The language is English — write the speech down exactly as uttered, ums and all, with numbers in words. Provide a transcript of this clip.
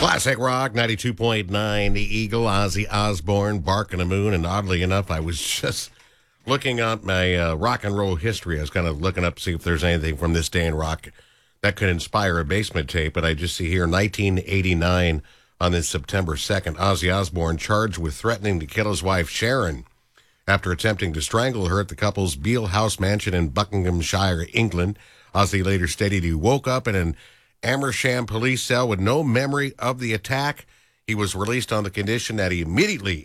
Classic Rock ninety-two point nine, The Eagle, Ozzy Osbourne, Bark on the Moon. And oddly enough, I was just looking up my uh, rock and roll history. I was kind of looking up to see if there's anything from this day in rock that could inspire a basement tape. But I just see here nineteen eighty-nine, on this September second, Ozzy Osbourne charged with threatening to kill his wife, Sharon, after attempting to strangle her at the couple's Beale House mansion in Buckinghamshire, England. Ozzy later stated he woke up in an Amersham police cell with no memory of the attack. He was released on the condition that he immediately